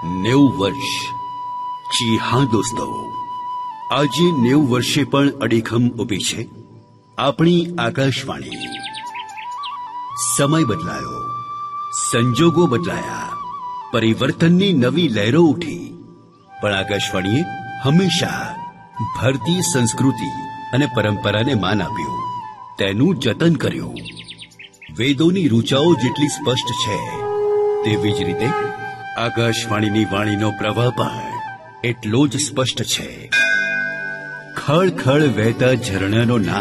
90 વર્ષ। જી હા દોસ્તો, આજે 90 વર્ષે પણ અડીખમ ઊભી છે આપણી આકાશવાણી। સમય બદલાયો, સંજોગો બદલાયા, પરિવર્તનની નવી લહેરો ઉઠી, પણ આકાશવાણીએ હંમેશા ભારતીય સંસ્કૃતિ અને પરંપરાને માન આપ્યું, તેનું જતન કર્યું। વેદોની ઋચાઓ જેટલી સ્પષ્ટ છે, તેવી જ રીતે આકાશવાણીની વાણીનો પ્રવાહ પણ એટલો જ સ્પષ્ટ છે। ખળ ખળ વહેતા ઝરણાનો નાદ